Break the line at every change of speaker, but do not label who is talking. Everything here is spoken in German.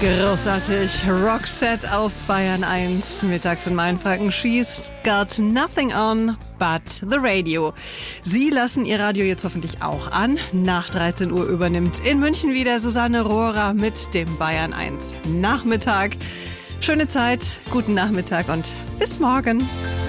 Großartig. Roxette auf Bayern 1. Mittags in Mainfranken. She's got nothing on but the radio. Sie lassen Ihr Radio jetzt hoffentlich auch an. Nach 13 Uhr übernimmt in München wieder Susanne Rohrer mit dem Bayern 1 Nachmittag. Schöne Zeit, guten Nachmittag und bis morgen.